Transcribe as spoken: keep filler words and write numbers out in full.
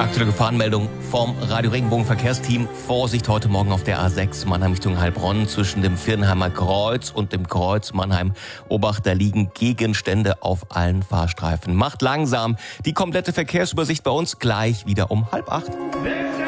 Aktuelle Gefahrenmeldung vom Radio Regenbogen Verkehrsteam. Vorsicht heute Morgen auf der A sechs Mannheim Richtung Heilbronn zwischen dem Viernheimer Kreuz und dem Kreuz Mannheim-Obacht. Da liegen Gegenstände auf allen Fahrstreifen. Macht langsam. Die komplette Verkehrsübersicht bei uns gleich wieder um halb acht.